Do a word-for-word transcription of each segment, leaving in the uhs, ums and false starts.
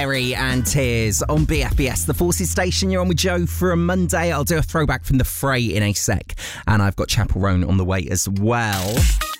Perry and Tears on B F B S, the Forces Station. You're on with Joe for a Monday. I'll do a throwback from the Fray in a sec. And I've got Chapel Roan on the way as well.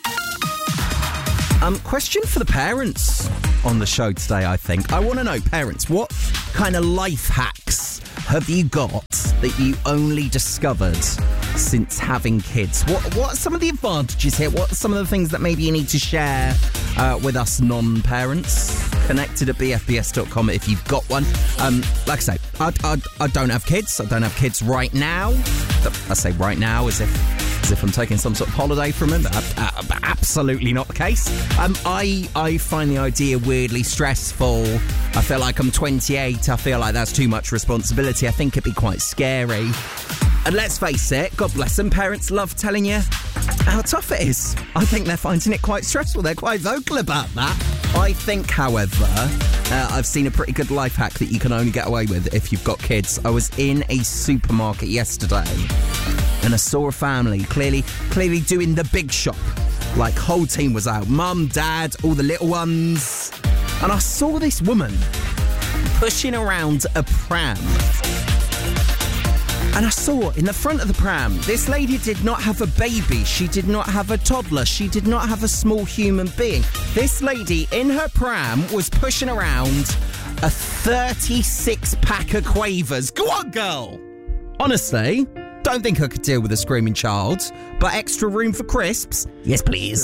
Um, question for the parents on the show today, I think. I want to know, parents, what kind of life hacks have you got that you only discovered since having kids? What what are some of the advantages here? What are some of the things that maybe you need to share uh, with us non-parents? Connected at b f b s dot com if you've got one. Um, like I say, I, I, I don't have kids. I don't have kids right now. I say right now as if as if I'm taking some sort of holiday from them. Uh, uh, absolutely not the case. Um, I I find the idea weirdly stressful. I feel like I'm twenty-eight. I feel like that's too much responsibility. I think it'd be quite scary. And let's face it, God bless them, parents love telling you how tough it is. I think they're finding it quite stressful. They're quite vocal about that. I think, however, uh, I've seen a pretty good life hack that you can only get away with if you've got kids. I was in a supermarket yesterday and I saw a family clearly, clearly doing the big shop. Like, whole team was out. Mum, dad, all the little ones. And I saw this woman pushing around a pram. And I saw in the front of the pram, this lady did not have a baby. She did not have a toddler. She did not have a small human being. This lady in her pram was pushing around a thirty-six pack of Quavers. Go on, girl! Honestly, don't think I could deal with a screaming child, but extra room for crisps? Yes, please.